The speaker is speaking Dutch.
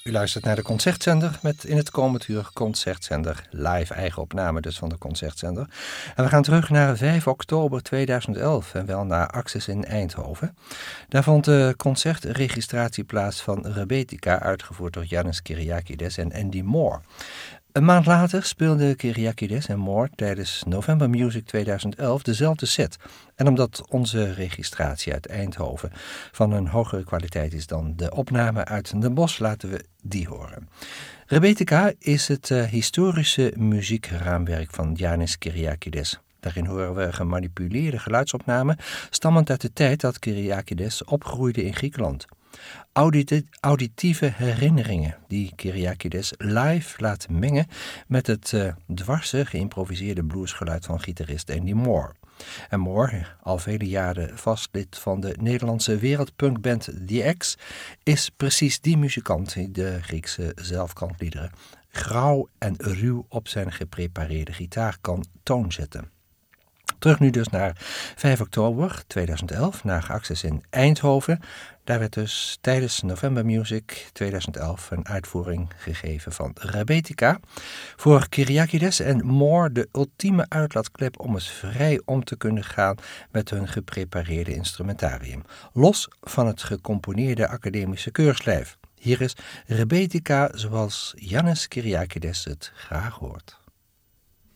U luistert naar de Concertzender met in het komend uur Concertzender live, eigen opname dus van de Concertzender. En we gaan terug naar 5 oktober 2011 en wel naar Axis in Eindhoven. Daar vond de concertregistratie plaats van Rebetika, uitgevoerd door Yannis Kyriakides en Andy Moore. Een maand later speelden Kyriakides en Moore tijdens November Music 2011 dezelfde set. En omdat onze registratie uit Eindhoven van een hogere kwaliteit is dan de opname uit Den Bosch, laten we die horen. Rebetika is het historische muziekraamwerk van Yannis Kyriakides. Daarin horen we gemanipuleerde geluidsopnamen stammend uit de tijd dat Kyriakides opgroeide in Griekenland. Auditieve herinneringen die Kyriakides live laat mengen met het dwarse geïmproviseerde bluesgeluid van gitarist Andy Moore. En Moore, al vele jaren vast lid van de Nederlandse wereldpunkband The X, is precies die muzikant die de Griekse zelfkantliederen grauw en ruw op zijn geprepareerde gitaar kan toonzetten. Terug nu dus naar 5 oktober 2011, naar Axis in Eindhoven. Daar werd dus tijdens November Music 2011 een uitvoering gegeven van Rebetika. Voor Kyriakides en Moore de ultieme uitlaatklep om eens vrij om te kunnen gaan met hun geprepareerde instrumentarium. Los van het gecomponeerde academische keurslijf. Hier is Rebetika zoals Yannis Kyriakides het graag hoort.